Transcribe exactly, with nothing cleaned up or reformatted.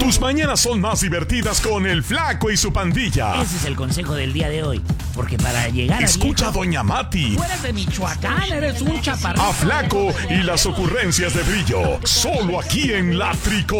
Tus mañanas son más divertidas con el Flaco y su pandilla. Ese es el consejo del día de hoy. Porque para llegar a Escucha viejo, a Doña Mati. tú eres de Michoacán, eres un chaparrito. A Flaco y las ocurrencias de Brillo. Solo aquí en La Trico.